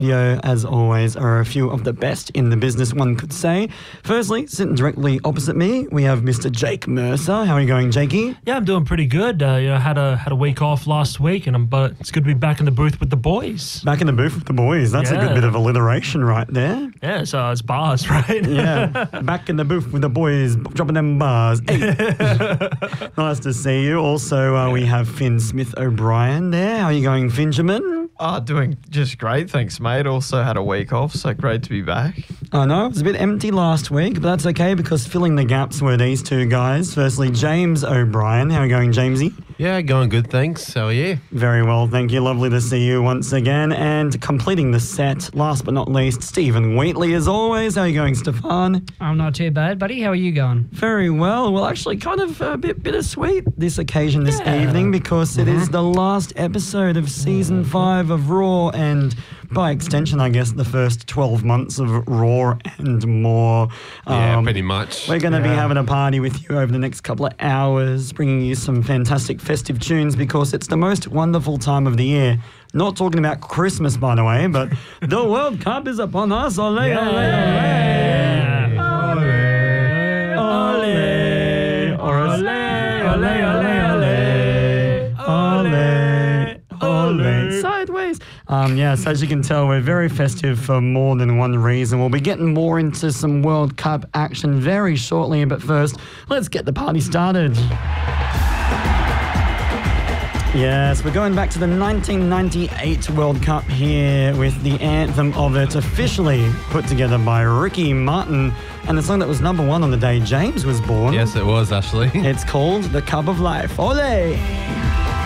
As always, are a few of the best in the business, one could say. Firstly, sitting directly opposite me, we have Mr. Jake Mercer. How are you going, Jakey? Yeah, I'm doing pretty good. Had a week off last week, but it's good to be back in the booth with the boys. Back in the booth with the boys. That's a good bit of alliteration right there. Yeah, so it's bars, right? Yeah, back in the booth with the boys, dropping them bars. Hey. Nice to see you. Also, we have Finn Smith O'Brien there. How are you going, Finjamin? Doing just great, thanks, mate. Also had a week off, so great to be back. I know, it was a bit empty last week, but that's okay because filling the gaps were these two guys. Firstly, James O'Brien. How are you going, Jamesy? Yeah, going good, thanks. How are you? Very well, thank you. Lovely to see you once again. And completing the set, last but not least, Stephen Wheatley, as always. How are you going, Stefan? I'm not too bad, buddy. How are you going? Very well. Well, actually, kind of a bit bittersweet this occasion this evening because it is the last episode of Season 5 of Raw and, by extension, I guess, the first 12 months of Raw and more. Yeah, pretty much. We're going to be having a party with you over the next couple of hours, bringing you some fantastic festive tunes because it's the most wonderful time of the year. Not talking about Christmas, by the way, but the World Cup is upon us. Ole, ole, ole. Ole, ole, ole, ole. Sideways. So as you can tell, we're very festive for more than one reason. We'll be getting more into some World Cup action very shortly, but first, let's get the party started. Yes, we're going back to the 1998 World Cup here with the anthem of it officially put together by Ricky Martin and the song that was number 1 on the day James was born. Yes, it was, Ashley. It's called The Cup of Life. Ole!